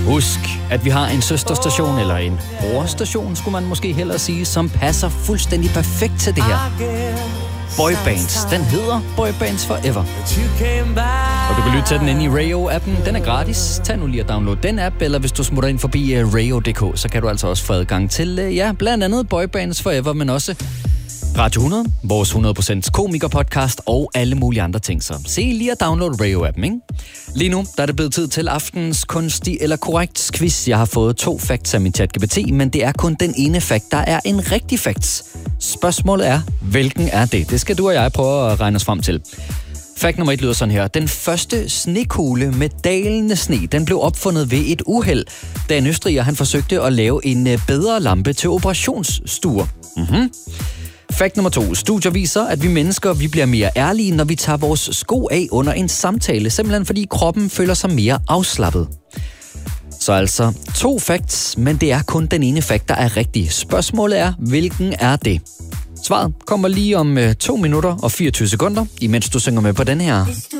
Husk, at vi har en søsterstation, eller en brorstation, skulle man måske hellere sige, som passer fuldstændig perfekt til det her. Boybands. Den hedder Boybands Forever. Og du kan lytte til den inde i Rayo-appen. Den er gratis. Tag nu lige og download den app, eller hvis du smutter ind forbi rayo.dk, så kan du altså også få adgang til, blandt andet Boybands Forever, men også Radio 100, vores 100% komikerpodcast og alle mulige andre ting. Så se lige at downloade Rayo-appen, ikke? Lige nu der er det blevet tid til aftens kunstig eller korrekt quiz. Jeg har fået 2 facts af min ChatGPT, men det er kun den ene fact, der er en rigtig fact. Spørgsmålet er, hvilken er det? Det skal du og jeg prøve at regne os frem til. Fact nummer 1 lyder sådan her. Den første snekugle med dalende sne, den blev opfundet ved et uheld, da en østriger han forsøgte at lave en bedre lampe til operationsstuer. Fact nummer 2. Studier viser, at vi mennesker vi bliver mere ærlige, når vi tager vores sko af under en samtale, simpelthen fordi kroppen føler sig mere afslappet. Så altså 2 facts, men det er kun den ene fact, der er rigtig. Spørgsmålet er, hvilken er det? Svaret kommer lige om 2 minutter og 24 sekunder, imens du synger med på den her.